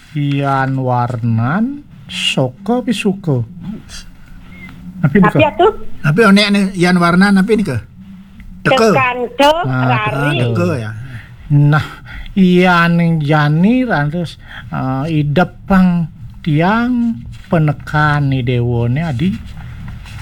Yan warnan soko pisuko. Tapi atuh Tapi onek nih yan warna tapi ini ke teke. tekanto rari. Teke ya. Nah, yan jani rantes idep pang tiang penekan ni dewone adi